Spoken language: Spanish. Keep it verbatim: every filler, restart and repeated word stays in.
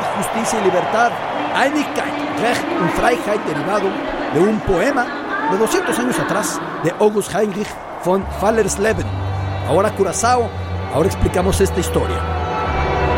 justicia y libertad, Einigkeit, Recht und Freiheit, derivado de un poema de doscientos años atrás de August Heinrich von Fallersleben. Ahora Curazao, ahora explicamos esta historia.